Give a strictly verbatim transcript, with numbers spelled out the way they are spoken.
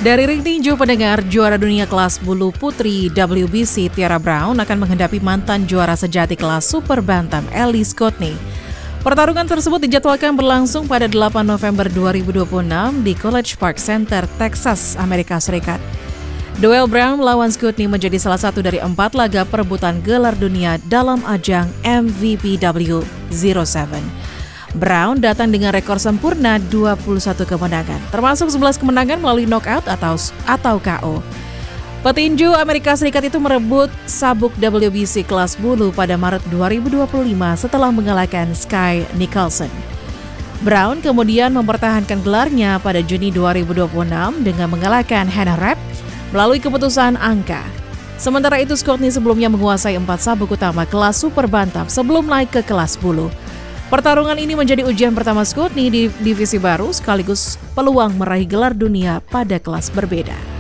Dari ring tinju pendengar, juara dunia kelas bulu putri W B C Tiara Brown akan menghadapi mantan juara sejati kelas super bantam Ellie Scotney. Pertarungan tersebut dijadwalkan berlangsung pada delapan November dua ribu dua puluh enam di College Park Center, Texas, Amerika Serikat. Duel Brown melawan Scotney menjadi salah satu dari empat laga perebutan gelar dunia dalam ajang M V P W nol tujuh. Brown datang dengan rekor sempurna dua puluh satu kemenangan, termasuk sebelas kemenangan melalui knockout atau atau K O. Petinju Amerika Serikat itu merebut sabuk W B C kelas bulu pada Maret dua ribu dua puluh lima setelah mengalahkan Sky Nicholson. Brown kemudian mempertahankan gelarnya pada Juni dua ribu dua puluh enam dengan mengalahkan Hannah Rapp melalui keputusan angka. Sementara itu, Scotney sebelumnya menguasai empat sabuk utama kelas super bantam sebelum naik ke kelas bulu. Pertarungan ini menjadi ujian pertama Scotney di divisi baru sekaligus peluang meraih gelar dunia pada kelas berbeda.